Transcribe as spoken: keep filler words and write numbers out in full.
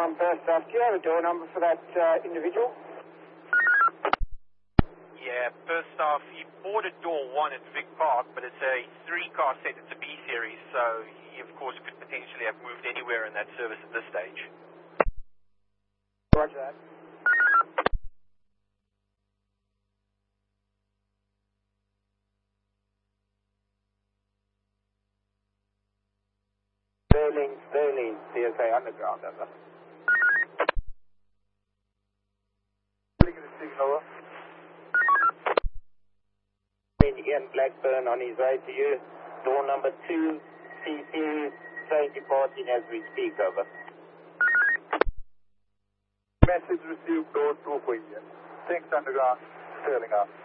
Underground First Off. Do you have a door number for that uh, individual? Yeah, first off, he boarded door one at Vic Park, but it's a three-car set. It's a B series, so he, of course, could potentially have moved anywhere in that service at this stage. Roger that. Sterling, Sterling, C S A Underground, over. Signal. Ian Blackburn on his way to you. Door number two, C series, train departing as we speak, over. Message received, door two for Ian. Thanks, Underground. Sterling up.